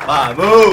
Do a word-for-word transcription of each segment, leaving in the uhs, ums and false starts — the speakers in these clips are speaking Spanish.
¡Vamos!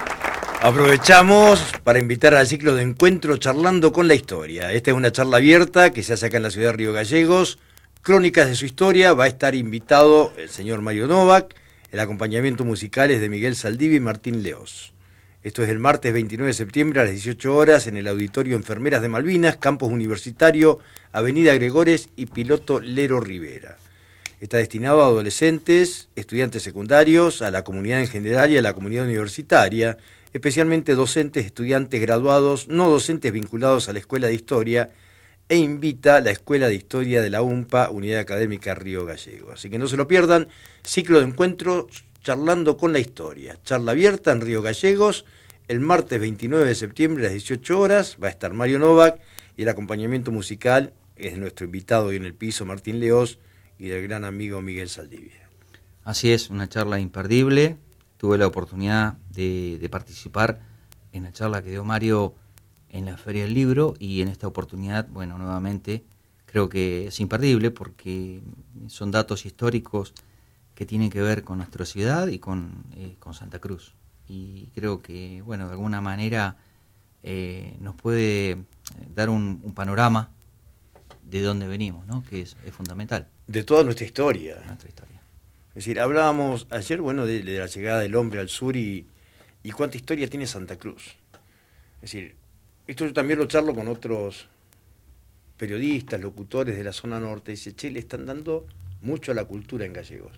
Aprovechamos para invitar al ciclo de encuentro Charlando con la Historia. Esta es una charla abierta que se hace acá en la ciudad de Río Gallegos. Crónicas de su historia. Va a estar invitado el señor Mario Novak. El acompañamiento musical es de Miguel Saldivia y Martín Leos. Esto es el martes veintinueve de septiembre a las dieciocho horas en el Auditorio Enfermeras de Malvinas, Campus Universitario, Avenida Gregores y Piloto Lero Rivera. Está destinado a adolescentes, estudiantes secundarios, a la comunidad en general y a la comunidad universitaria, especialmente docentes, estudiantes graduados, no docentes vinculados a la Escuela de Historia, e invita a la Escuela de Historia de la U M P A, Unidad Académica Río Gallegos. Así que no se lo pierdan, ciclo de encuentros Charlando con la Historia. Charla abierta en Río Gallegos, el martes veintinueve de septiembre a las dieciocho horas, va a estar Mario Novak y el acompañamiento musical es de nuestro invitado hoy en el piso, Martín Leos, y del gran amigo Miguel Saldivia. Así es, una charla imperdible. Tuve la oportunidad de, de participar en la charla que dio Mario en la Feria del Libro y en esta oportunidad, bueno, nuevamente creo que es imperdible porque son datos históricos que tienen que ver con nuestra ciudad y con, eh, con Santa Cruz. Y creo que, bueno, de alguna manera eh, nos puede dar un, un panorama de dónde venimos, ¿no? Que es, es fundamental. De toda nuestra historia. Nuestra historia. Es decir, hablábamos ayer, bueno, de, de la llegada del hombre al sur y, y cuánta historia tiene Santa Cruz. Es decir, esto yo también lo charlo con otros periodistas, locutores de la zona norte. Dice, che, le están dando mucho a la cultura en Gallegos.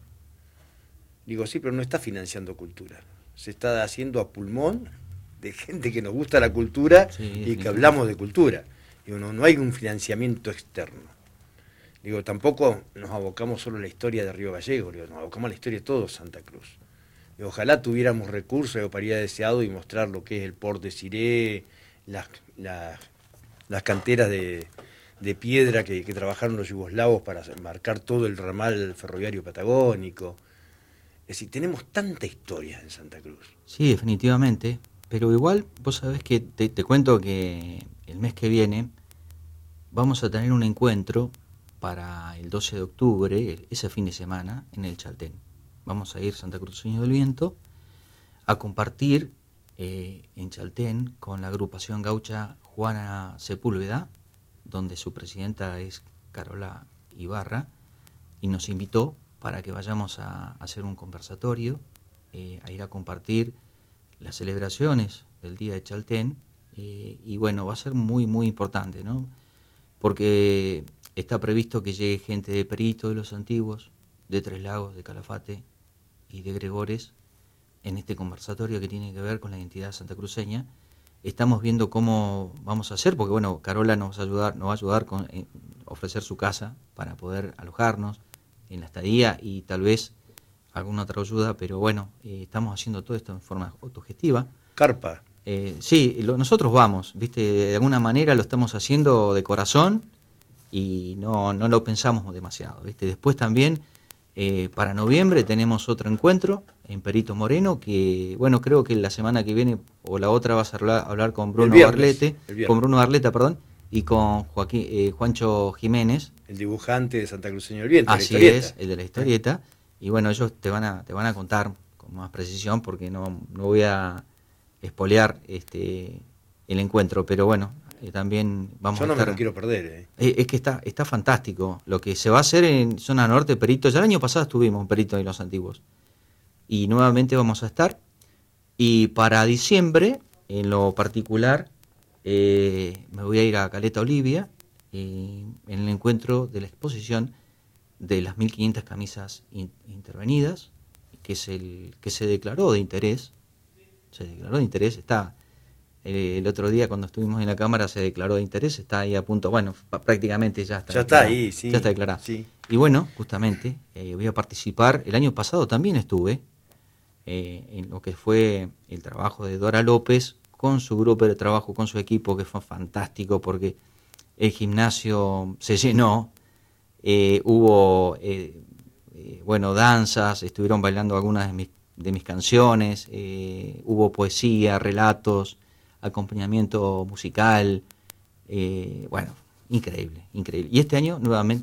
Digo, sí, pero no está financiando cultura. Se está haciendo a pulmón de gente que nos gusta la cultura sí, y que hablamos de cultura. Digo, no, no hay un financiamiento externo. Digo, tampoco nos abocamos solo a la historia de Río Gallegos, digo, nos abocamos a la historia de todo Santa Cruz. Digo, ojalá tuviéramos recursos, yo habría deseado y mostrar lo que es el Port de Siré, las, las, las canteras de, de piedra que, que trabajaron los yugoslavos para marcar todo el ramal ferroviario patagónico. Es decir, tenemos tanta historia en Santa Cruz. Sí, definitivamente, pero igual vos sabés que te, te cuento que el mes que viene vamos a tener un encuentro para el doce de octubre, ese fin de semana, en el Chaltén. Vamos a ir Santa Cruceños del Viento a compartir eh, en Chaltén con la agrupación gaucha Juana Sepúlveda, donde su presidenta es Carola Ibarra, y nos invitó para que vayamos a, a hacer un conversatorio, eh, a ir a compartir las celebraciones del Día de Chaltén, eh, y bueno, va a ser muy, muy importante, ¿no? Porque está previsto que llegue gente de Perito de los Antiguos, de Tres Lagos, de Calafate y de Gregores en este conversatorio que tiene que ver con la identidad santacruceña. Estamos viendo cómo vamos a hacer, porque bueno, Carola nos va a ayudar, nos va a ayudar con eh, ofrecer su casa para poder alojarnos en la estadía y tal vez alguna otra ayuda, pero bueno, eh, estamos haciendo todo esto en forma autogestiva. Carpa. Eh, sí, lo, nosotros vamos, viste, de alguna manera lo estamos haciendo de corazón y no, no lo pensamos demasiado, viste. Después también eh, para noviembre tenemos otro encuentro en Perito Moreno que, bueno, creo que la semana que viene o la otra vas a hablar, hablar con Bruno Barlete, con Bruno Barleta, perdón, y con Joaquín, eh, Juancho Jiménez, el dibujante de Santa Cruceño del Viento. Así es, el de la historieta, y bueno, ellos te van a te van a contar con más precisión porque no, no voy a espolear este el encuentro, pero bueno, eh, también vamos Yo no a estar... me lo quiero perder. Eh. Eh, es que está está fantástico lo que se va a hacer en zona norte, Perito. Ya el año pasado estuvimos en Perito de los Antiguos y nuevamente vamos a estar. Y para diciembre, en lo particular, eh, me voy a ir a Caleta Olivia eh, en el encuentro de la exposición de las mil quinientas camisas in, intervenidas, que es el que se declaró de interés. Se declaró de interés, está eh, el otro día cuando estuvimos en la Cámara se declaró de interés, está ahí a punto, bueno, prácticamente ya está. Ya está ahí, sí. Ya está declarado. Sí. Y bueno, justamente eh, voy a participar, el año pasado también estuve eh, en lo que fue el trabajo de Dora López con su grupo de trabajo, con su equipo, que fue fantástico porque el gimnasio se llenó, eh, hubo, eh, eh, bueno, danzas, estuvieron bailando algunas de mis de mis canciones, eh, hubo poesía, relatos, acompañamiento musical, eh, bueno, increíble, increíble. Y este año nuevamente